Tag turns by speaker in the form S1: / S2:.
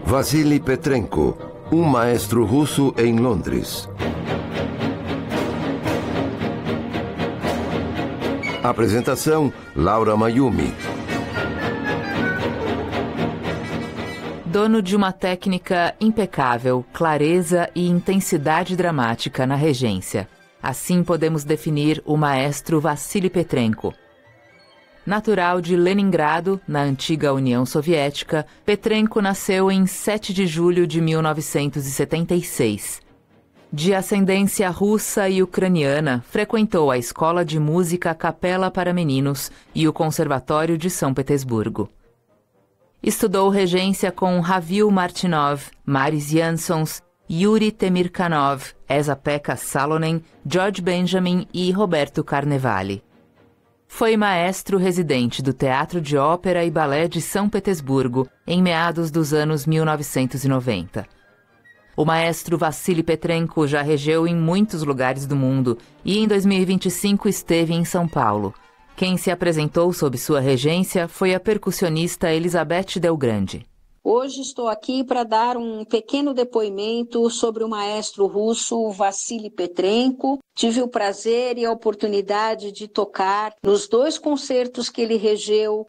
S1: Vassily Petrenko, um maestro russo em Londres. Apresentação: Laura Mayumi.
S2: Dono de uma técnica impecável, clareza e intensidade dramática na regência. Assim podemos definir o maestro Vassily Petrenko. Natural de Leningrado, na antiga União Soviética, Petrenko nasceu em 7 de julho de 1976. De ascendência russa e ucraniana, frequentou a Escola de Música Capela para Meninos e o Conservatório de São Petersburgo. Estudou regência com Ravil Martinov, Maris Jansons, Yuri Temirkanov, Esa-Pekka Salonen, George Benjamin e Roberto Carnevale. Foi maestro residente do Teatro de Ópera e Balé de São Petersburgo em meados dos anos 1990. O maestro Vassily Petrenko já regeu em muitos lugares do mundo e em 2025 esteve em São Paulo. Quem se apresentou sob sua regência foi a percussionista Elizabeth Del Grande.
S3: Hoje estou aqui para dar um pequeno depoimento sobre o maestro russo Vassily Petrenko. Tive o prazer e a oportunidade de tocar nos 2 concertos que ele regeu